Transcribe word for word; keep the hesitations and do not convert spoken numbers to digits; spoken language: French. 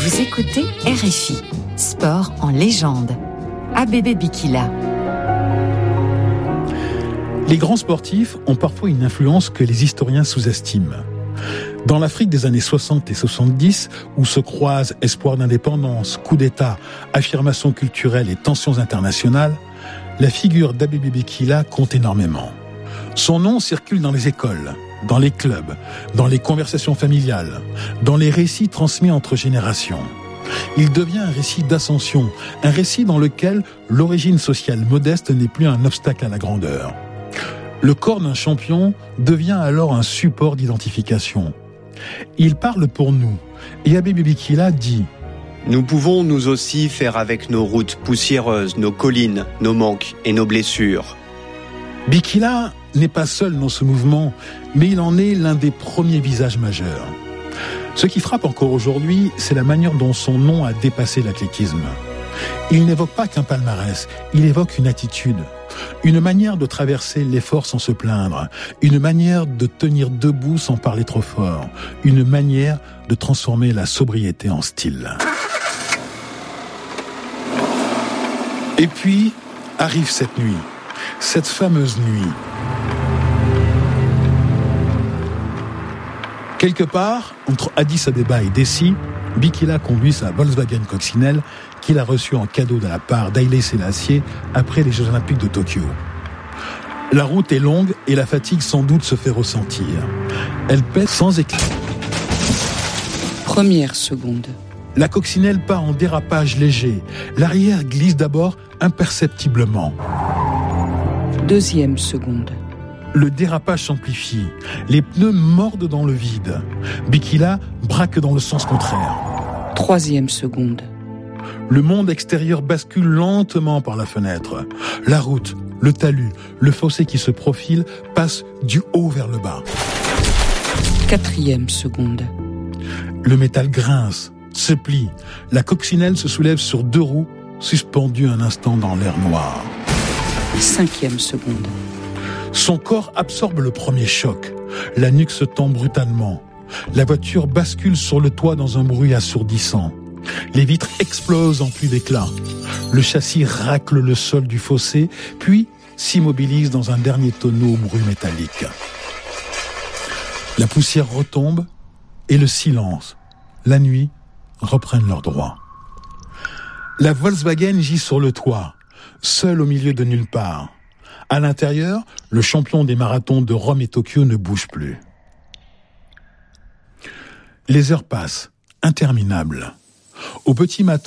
Vous écoutez R F I, Sport en légende. Abebe Bikila. Les grands sportifs ont parfois une influence que les historiens sous-estiment. Dans l'Afrique des années soixante et soixante-dix, où se croisent espoir d'indépendance, coup d'État, affirmation culturelle et tensions internationales, la figure d'Abebe Bikila compte énormément. Son nom circule dans les écoles, dans les clubs, dans les conversations familiales, dans les récits transmis entre générations. Il devient un récit d'ascension, un récit dans lequel l'origine sociale modeste n'est plus un obstacle à la grandeur. Le corps d'un champion devient alors un support d'identification. Il parle pour nous, et Abebe Bikila dit « Nous pouvons nous aussi faire avec nos routes poussiéreuses, nos collines, nos manques et nos blessures. » Bikila n'est pas seul dans ce mouvement, mais il en est l'un des premiers visages majeurs. Ce qui frappe encore aujourd'hui, c'est la manière dont son nom a dépassé l'athlétisme. Il n'évoque pas qu'un palmarès, il évoque une attitude, une manière de traverser l'effort sans se plaindre, une manière de tenir debout sans parler trop fort, une manière de transformer la sobriété en style. Et puis, arrive cette nuit, cette fameuse nuit. Quelque part, entre Addis Abeba et Dessi, Bikila conduit sa Volkswagen coccinelle qu'il a reçue en cadeau de la part d'Haïlé Sélassié après les Jeux Olympiques de Tokyo. La route est longue et la fatigue sans doute se fait ressentir. Elle pèse sans éclat. Première seconde. La coccinelle part en dérapage léger. L'arrière glisse d'abord imperceptiblement. Deuxième seconde. Le dérapage s'amplifie. Les pneus mordent dans le vide. Bikila braque dans le sens contraire. Troisième seconde. Le monde extérieur bascule lentement par la fenêtre. La route, le talus, le fossé qui se profile passent du haut vers le bas. Quatrième seconde. Le métal grince, se plie. La coccinelle se soulève sur deux roues, suspendues un instant dans l'air noir. Cinquième seconde. Son corps absorbe le premier choc. La nuque se tend brutalement. La voiture bascule sur le toit dans un bruit assourdissant. Les vitres explosent en pluie d'éclats. Le châssis racle le sol du fossé, puis s'immobilise dans un dernier tonneau au bruit métallique. La poussière retombe et le silence, la nuit, reprennent leur droit. La Volkswagen gît sur le toit, seule au milieu de nulle part. À l'intérieur, le champion des marathons de Rome et Tokyo ne bouge plus. Les heures passent, interminables. Au petit matin,